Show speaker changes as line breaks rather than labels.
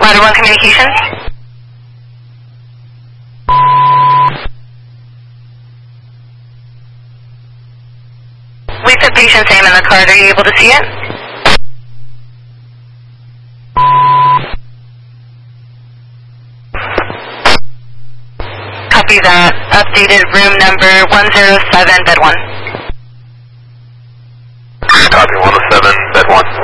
Ladder 1 Communications. We put patient's name in the card. Are you able to see it? Copy that. Updated room number 107, bed 1.
Copy 107, bed 1.